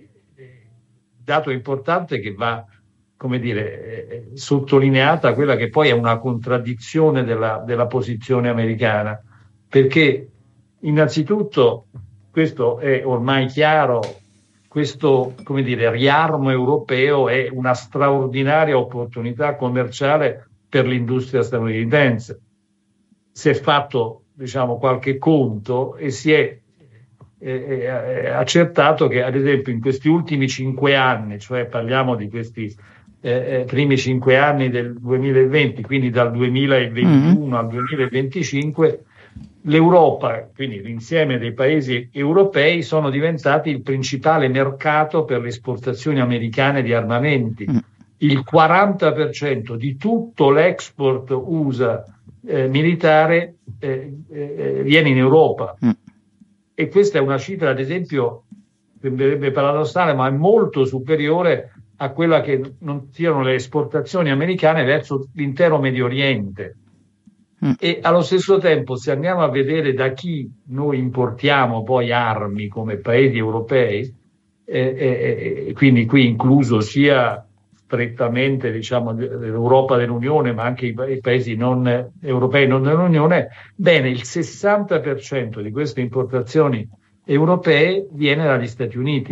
il dato importante che va, come dire, eh, sottolineata quella che poi è una contraddizione della, della posizione americana, perché innanzitutto, questo è ormai chiaro, questo, come dire, riarmo europeo è una straordinaria opportunità commerciale per l'industria statunitense. Si è fatto, diciamo, qualche conto e si è eh, eh, accertato che, ad esempio, in questi ultimi cinque anni, cioè parliamo di questi eh, primi cinque anni del duemilaventi, quindi dal duemilaventuno mm-hmm. al duemilaventicinque, l'Europa, quindi l'insieme dei paesi europei, sono diventati il principale mercato per le esportazioni americane di armamenti. Il quaranta per cento di tutto l'export U S A eh, militare eh, eh, viene in Europa. E questa è una cifra, ad esempio, sembrerebbe paradossale, ma è molto superiore a quella che non siano le esportazioni americane verso l'intero Medio Oriente. E allo stesso tempo, se andiamo a vedere da chi noi importiamo poi armi come paesi europei, eh, eh, quindi qui incluso sia strettamente, diciamo, l'Europa dell'Unione, ma anche i, pa- i paesi non europei non dell'Unione, bene, il sessanta per cento di queste importazioni europee viene dagli Stati Uniti.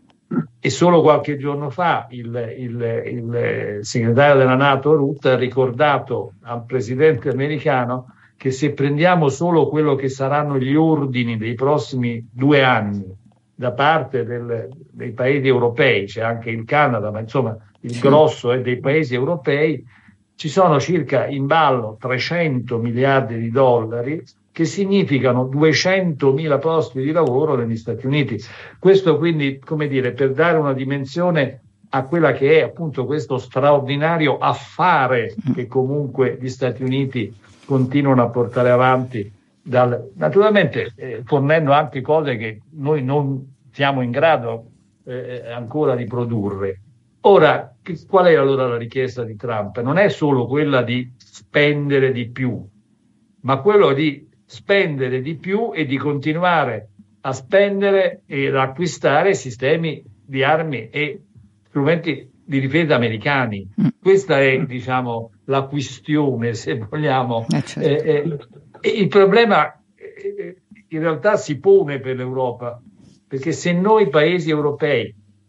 E solo qualche giorno fa il, il, il segretario della NATO Rutte ha ricordato al presidente americano che se prendiamo solo quello che saranno gli ordini dei prossimi due anni da parte del, dei paesi europei, c'è anche il Canada, ma insomma il grosso è dei paesi europei, ci sono circa in ballo trecento miliardi di dollari, che significano duecentomila posti di lavoro negli Stati Uniti. Questo quindi, come dire, per dare una dimensione a quella che è appunto questo straordinario affare che comunque gli Stati Uniti continuano a portare avanti, dal, naturalmente eh, fornendo anche cose che noi non siamo in grado eh, ancora di produrre. Ora, che, qual è allora la richiesta di Trump? Non è solo quella di spendere di più, ma quello di spendere di più e di continuare a spendere e ad acquistare sistemi di armi e strumenti di difesa americani. Questa è, diciamo, la questione, se vogliamo. Eh, certo. eh, eh, il problema eh, in realtà si pone per l'Europa, perché se noi paesi europei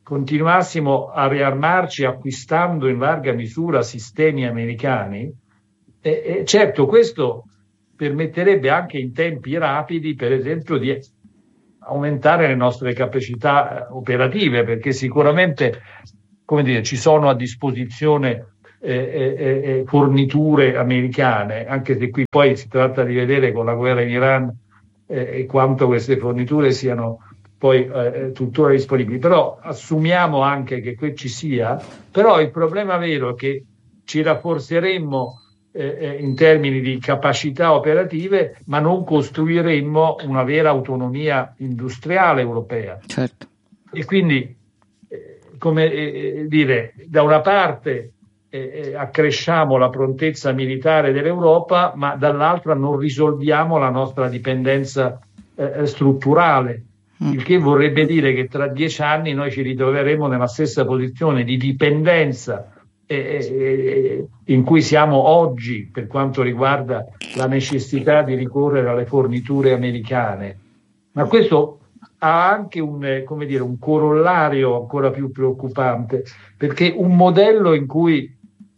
continuassimo a riarmarci acquistando in larga misura sistemi americani, e, e certo questo permetterebbe anche in tempi rapidi, per esempio, di aumentare le nostre capacità operative, perché sicuramente, come dire, ci sono a disposizione eh, eh, eh, forniture americane, anche se qui poi si tratta di vedere con la guerra in Iran eh, e quanto queste forniture siano poi eh, tuttora disponibili. Però assumiamo anche che qui ci sia, però il problema vero è che ci rafforzeremmo eh, in termini di capacità operative, ma non costruiremmo una vera autonomia industriale europea. Certo. E quindi, eh, come eh, dire, da una parte eh, accresciamo la prontezza militare dell'Europa, ma dall'altra non risolviamo la nostra dipendenza eh, strutturale. Il che vorrebbe dire che tra dieci anni noi ci ritroveremo nella stessa posizione di dipendenza eh, eh, in cui siamo oggi per quanto riguarda la necessità di ricorrere alle forniture americane. Ma questo ha anche un, come dire, un corollario ancora più preoccupante, perché un modello in cui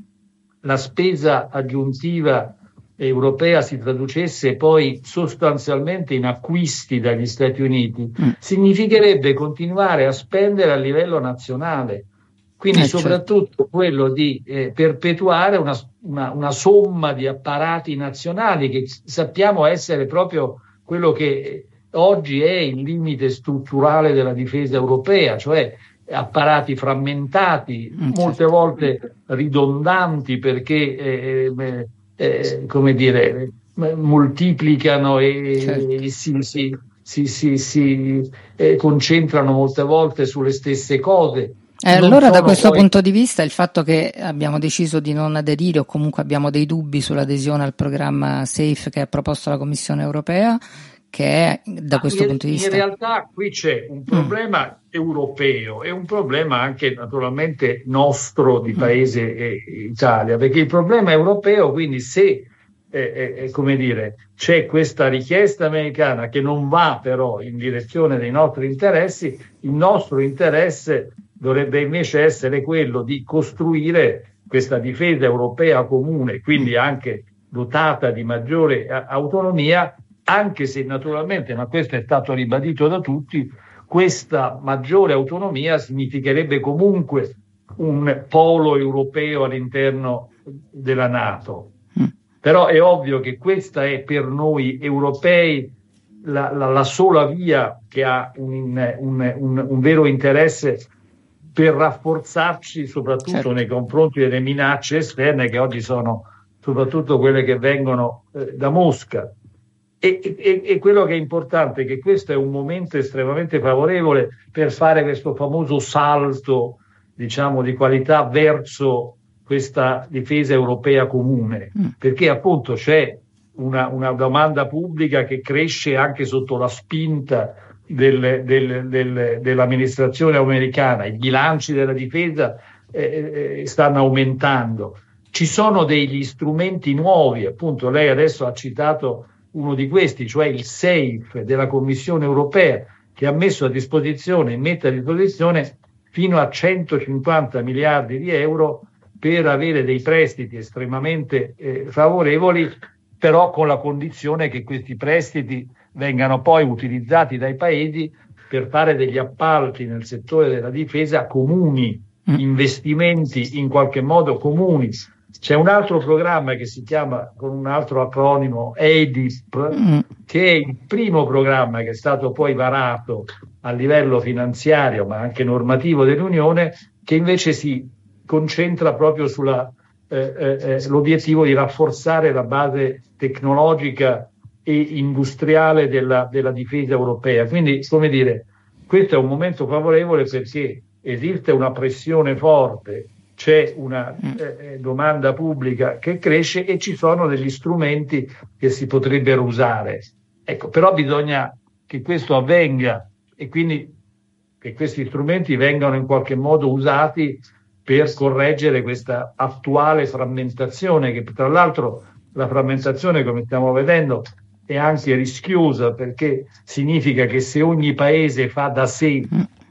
la spesa aggiuntiva europea si traducesse poi sostanzialmente in acquisti dagli Stati Uniti, mm. significherebbe continuare a spendere a livello nazionale, quindi eh, soprattutto certo. quello di eh, perpetuare una, una, una somma di apparati nazionali che sappiamo essere proprio quello che oggi è il limite strutturale della difesa europea, cioè apparati frammentati, mm, molte certo. volte ridondanti perché eh, eh, Eh, come dire, moltiplicano e, certo. e si, si, si, si, si eh, concentrano molte volte sulle stesse cose. Eh, allora da questo poi... punto di vista il fatto che abbiamo deciso di non aderire o comunque abbiamo dei dubbi sull'adesione al programma SAFE che ha proposto la Commissione europea, che è da questo in, punto di vista? In realtà qui c'è un problema mm. europeo e un problema anche naturalmente nostro di paese mm. eh, Italia, perché il problema europeo, quindi se eh, eh, come dire, c'è questa richiesta americana che non va però in direzione dei nostri interessi, il nostro interesse dovrebbe invece essere quello di costruire questa difesa europea comune, quindi anche dotata di maggiore a- autonomia, anche se naturalmente, ma questo è stato ribadito da tutti, questa maggiore autonomia significherebbe comunque un polo europeo all'interno della NATO. Mm. Però è ovvio che questa è per noi europei la, la, la sola via che ha un, un, un, un vero interesse per rafforzarci soprattutto certo. nei confronti delle minacce esterne che oggi sono soprattutto quelle che vengono eh, da Mosca. E, e, e quello che è importante è che questo è un momento estremamente favorevole per fare questo famoso salto, diciamo, di qualità verso questa difesa europea comune, mm. perché appunto c'è una, una domanda pubblica che cresce anche sotto la spinta del, del, del, dell'amministrazione americana, i bilanci della difesa eh, eh, stanno aumentando, ci sono degli strumenti nuovi, appunto lei adesso ha citato uno di questi, cioè il SAFE della Commissione europea, che ha messo a disposizione, mette a disposizione fino a centocinquanta miliardi di euro per avere dei prestiti estremamente eh, favorevoli, però con la condizione che questi prestiti vengano poi utilizzati dai paesi per fare degli appalti nel settore della difesa comuni, investimenti in qualche modo comuni. C'è un altro programma che si chiama, con un altro acronimo, E D I P, mm. che è il primo programma che è stato poi varato a livello finanziario ma anche normativo dell'Unione, che invece si concentra proprio sulla eh, eh, l'obiettivo di rafforzare la base tecnologica e industriale della, della difesa europea. Quindi, come dire, questo è un momento favorevole perché esiste una pressione forte, c'è una eh, domanda pubblica che cresce e ci sono degli strumenti che si potrebbero usare. Ecco, però bisogna che questo avvenga e quindi che questi strumenti vengano in qualche modo usati per correggere questa attuale frammentazione, che tra l'altro la frammentazione, come stiamo vedendo, è anche rischiosa perché significa che se ogni paese fa da sé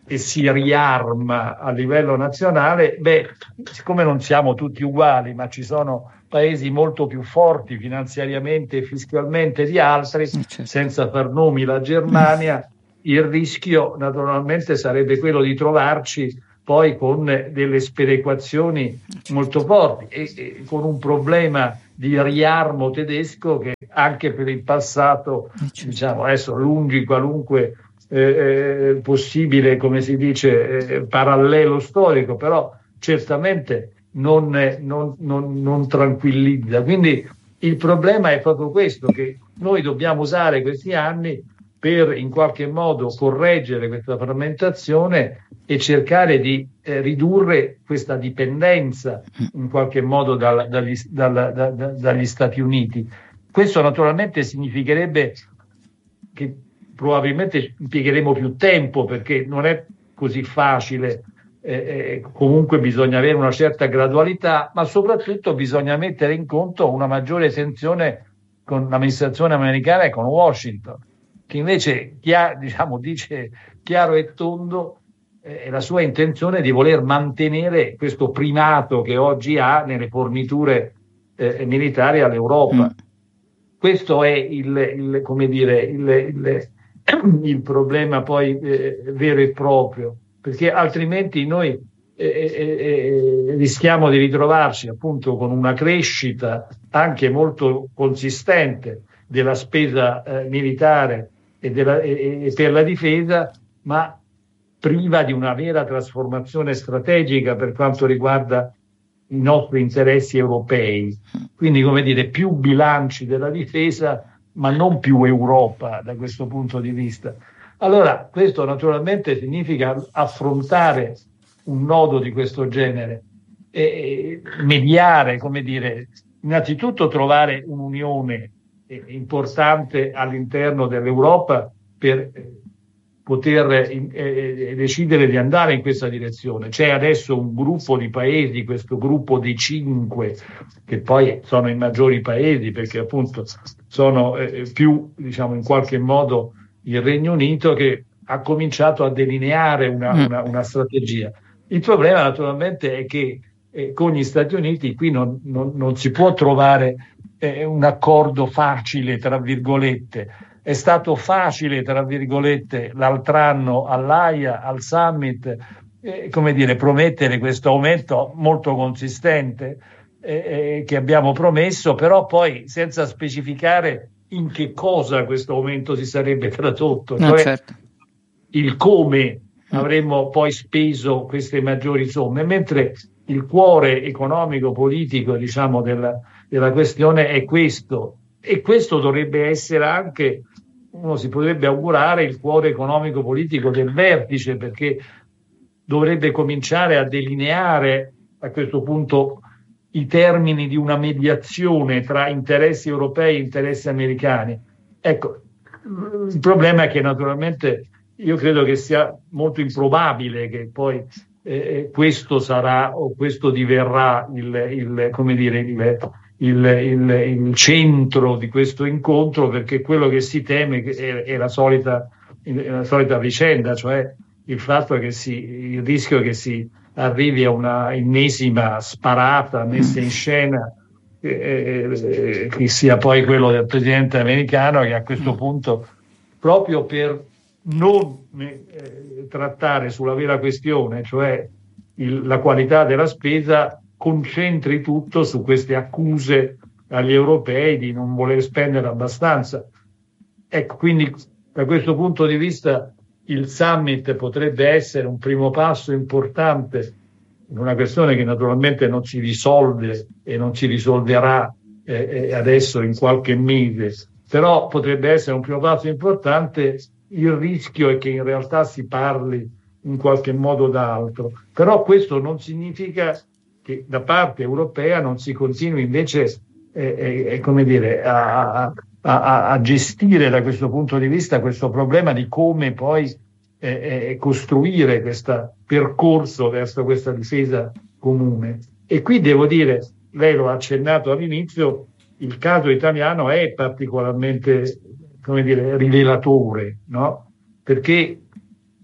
e si riarma a livello nazionale, beh, siccome non siamo tutti uguali, ma ci sono paesi molto più forti finanziariamente e fiscalmente di altri, certo. Senza far nomi la Germania, il rischio naturalmente sarebbe quello di trovarci poi con delle sperequazioni molto forti e, e con un problema di riarmo tedesco che anche per il passato, diciamo, adesso lungi qualunque eh, possibile, come si dice, eh, parallelo storico, però certamente non, non, non, non tranquillizza. Quindi il problema è proprio questo, che noi dobbiamo usare questi anni per in qualche modo correggere questa frammentazione e cercare di eh, ridurre questa dipendenza in qualche modo dal, dagli, dal, da, da, dagli Stati Uniti. Questo naturalmente significherebbe che probabilmente impiegheremo più tempo, perché non è così facile, eh, eh, comunque bisogna avere una certa gradualità, ma soprattutto bisogna mettere in conto una maggiore tensione con l'amministrazione americana e con Washington, che invece chia- diciamo, dice chiaro e tondo eh, la sua intenzione di voler mantenere questo primato che oggi ha nelle forniture eh, militari all'Europa. Mm. Questo è il, il come dire, il, il, il problema poi eh, vero e proprio, perché altrimenti noi eh, eh, rischiamo di ritrovarci appunto con una crescita anche molto consistente della spesa eh, militare e, della, e, e per la difesa, ma priva di una vera trasformazione strategica per quanto riguarda i nostri interessi europei. Quindi, come dire, più bilanci della difesa, ma non più Europa da questo punto di vista. Allora, questo naturalmente significa affrontare un nodo di questo genere e mediare, come dire, innanzitutto trovare un'unione importante all'interno dell'Europa per poter eh, decidere di andare in questa direzione. C'è adesso un gruppo di paesi, questo gruppo dei cinque, che poi sono i maggiori paesi perché appunto sono eh, più, diciamo, in qualche modo il Regno Unito, che ha cominciato a delineare una, una, una strategia. Il problema naturalmente è che eh, con gli Stati Uniti qui non, non, non si può trovare eh, un accordo facile, tra virgolette. È stato facile, tra virgolette, l'altro anno all'Aia, al summit, eh, come dire, promettere questo aumento molto consistente eh, che abbiamo promesso, però poi senza specificare in che cosa questo aumento si sarebbe tradotto, no, cioè certo. il come avremmo poi speso queste maggiori somme, mentre il cuore economico, politico, diciamo, della, della questione è questo, e questo dovrebbe essere anche, uno si potrebbe augurare, il cuore economico politico del vertice, perché dovrebbe cominciare a delineare a questo punto i termini di una mediazione tra interessi europei e interessi americani. Ecco, il problema è che naturalmente io credo che sia molto improbabile che poi eh, questo sarà o questo diverrà il, il come dire il Il, il, il centro di questo incontro, perché quello che si teme è, è la solita, è la solita vicenda, cioè il fatto che si, il rischio che si arrivi a una ennesima sparata messa in scena eh, eh, che sia poi quello del presidente americano, che a questo punto, proprio per non eh, trattare sulla vera questione, cioè il, la qualità della spesa, concentri tutto su queste accuse agli europei di non voler spendere abbastanza. Ecco, quindi da questo punto di vista il summit potrebbe essere un primo passo importante in una questione che naturalmente non si risolve e non si risolverà eh, adesso in qualche mese, però potrebbe essere un primo passo importante. Il rischio è che in realtà si parli in qualche modo d'altro, però questo non significa che da parte europea non si continui invece eh, eh, come dire, a, a, a gestire da questo punto di vista questo problema di come poi eh, eh, costruire questo percorso verso questa difesa comune. E qui devo dire, lei lo ha accennato all'inizio, il caso italiano è particolarmente, come dire, rivelatore, no? Perché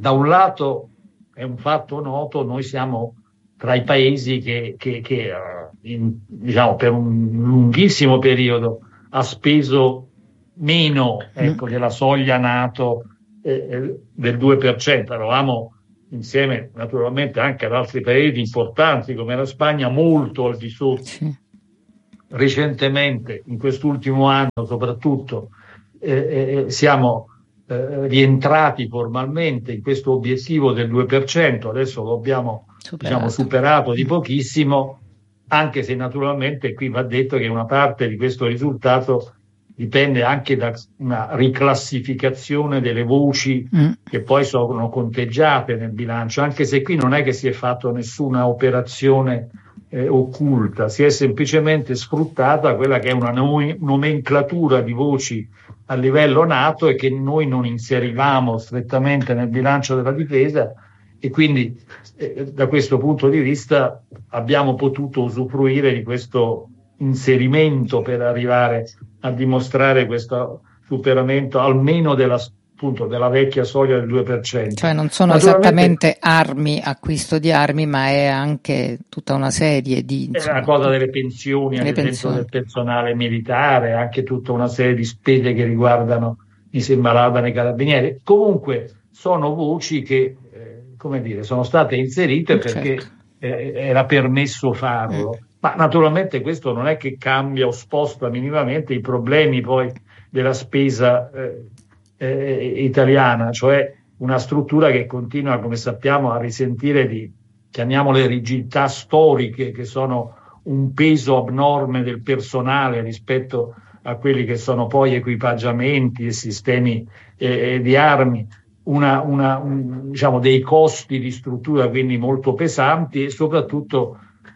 da un lato è un fatto noto, noi siamo tra i paesi che, che, che in, diciamo, per un lunghissimo periodo ha speso meno, ecco, della soglia NATO eh, del due per cento. Eravamo insieme naturalmente anche ad altri paesi importanti come la Spagna molto al di sotto. Sì. Recentemente, in quest'ultimo anno soprattutto, eh, eh, siamo eh, rientrati formalmente in questo obiettivo del due per cento, adesso lo abbiamo superato. Diciamo, superato di pochissimo, anche se naturalmente qui va detto che una parte di questo risultato dipende anche da una riclassificazione delle voci mm. che poi sono conteggiate nel bilancio, anche se qui non è che si è fatto nessuna operazione eh, occulta, si è semplicemente sfruttata quella che è una no- nomenclatura di voci a livello NATO e che noi non inserivamo strettamente nel bilancio della difesa, e quindi eh, da questo punto di vista abbiamo potuto usufruire di questo inserimento per arrivare a dimostrare questo superamento almeno della, appunto, della vecchia soglia del due per cento. Cioè non sono esattamente armi, acquisto di armi, ma è anche tutta una serie di... Insomma, è la cosa delle pensioni, ad esempio del personale militare, anche tutta una serie di spese che riguardano, mi sembra, l'Arma dei Carabinieri. Comunque sono voci che, eh, come dire, sono state inserite perché certo. eh, era permesso farlo. Mm. Ma naturalmente questo non è che cambia o sposta minimamente i problemi poi della spesa eh, eh, italiana, cioè una struttura che continua, come sappiamo, a risentire di, chiamiamole, rigidità storiche, che sono un peso abnorme del personale rispetto a quelli che sono poi equipaggiamenti e sistemi eh, di armi, una, una, un, diciamo, dei costi di struttura quindi molto pesanti, e soprattutto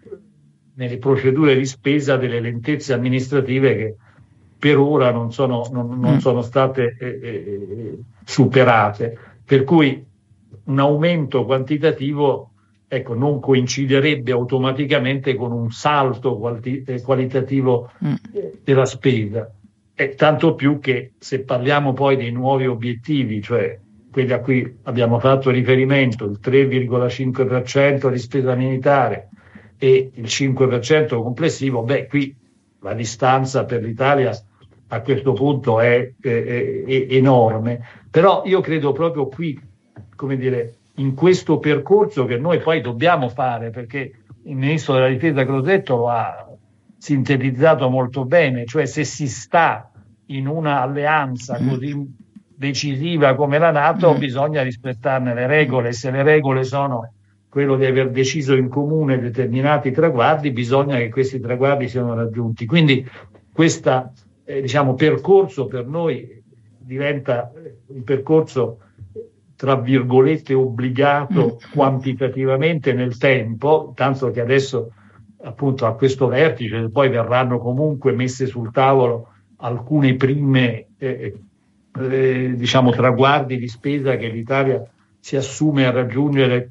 nelle procedure di spesa delle lentezze amministrative che per ora non sono, non, non sono state eh, eh, superate, per cui un aumento quantitativo, ecco, non coinciderebbe automaticamente con un salto quali- eh, qualitativo eh, della spesa, e tanto più che se parliamo poi dei nuovi obiettivi, cioè quelli a cui abbiamo fatto riferimento, il tre virgola cinque per cento di spesa militare e il cinque per cento complessivo, beh, qui la distanza per l'Italia a questo punto è, è, è enorme, però io credo proprio qui, come dire, in questo percorso che noi poi dobbiamo fare, perché il ministro della difesa Crosetto lo ha sintetizzato molto bene, cioè se si sta in una alleanza così decisiva come la NATO mm. bisogna rispettarne le regole, se le regole sono quello di aver deciso in comune determinati traguardi, bisogna che questi traguardi siano raggiunti. Quindi questo eh, diciamo, percorso per noi diventa un percorso tra virgolette obbligato mm. quantitativamente nel tempo, tanto che adesso appunto a questo vertice poi verranno comunque messe sul tavolo alcune prime eh, eh, diciamo traguardi di spesa che l'Italia si assume a raggiungere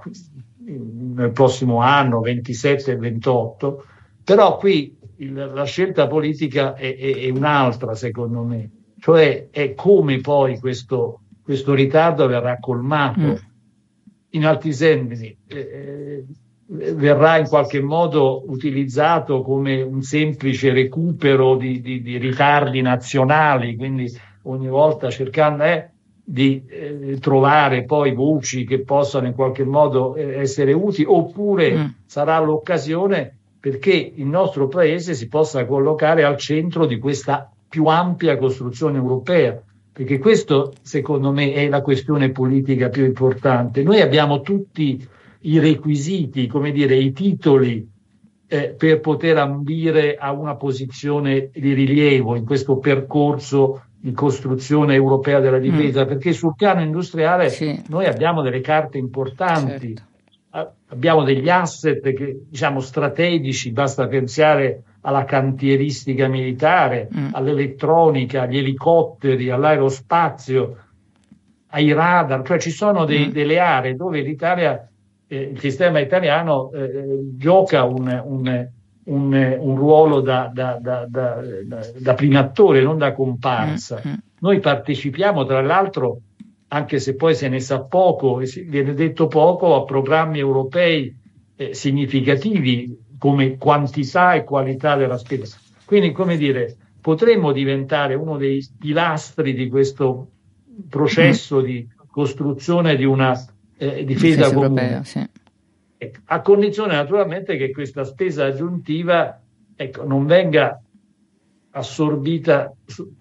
nel prossimo anno, ventisette e ventotto, però qui il, la scelta politica è, è, è un'altra secondo me, cioè è come poi questo, questo ritardo verrà colmato, mm. in altri termini, eh, verrà in qualche modo utilizzato come un semplice recupero di, di, di ritardi nazionali, quindi ogni volta cercando... Eh, di eh, trovare poi voci che possano in qualche modo eh, essere utili, oppure mm. sarà l'occasione perché il nostro paese si possa collocare al centro di questa più ampia costruzione europea, perché questo secondo me è la questione politica più importante. Noi abbiamo tutti i requisiti, come dire, i titoli eh, per poter ambire a una posizione di rilievo in questo percorso di costruzione europea della difesa, mm. perché sul piano industriale sì. noi abbiamo delle carte importanti, certo. abbiamo degli asset che, diciamo, strategici, basta pensare alla cantieristica militare, mm. all'elettronica, agli elicotteri, all'aerospazio, ai radar, cioè ci sono dei, mm. delle aree dove l'Italia, eh, il sistema italiano eh, gioca un, un Un, un ruolo da, da, da, da, da, da primo attore, non da comparsa. Mm-hmm. Noi partecipiamo tra l'altro anche se poi se ne sa poco, e viene detto poco, a programmi europei eh, significativi come quantità e qualità della spesa. Quindi, come dire, potremmo diventare uno dei pilastri di questo processo mm. di costruzione di una eh, difesa, difesa comune, europea, sì. A condizione naturalmente che questa spesa aggiuntiva, ecco, non venga assorbita su,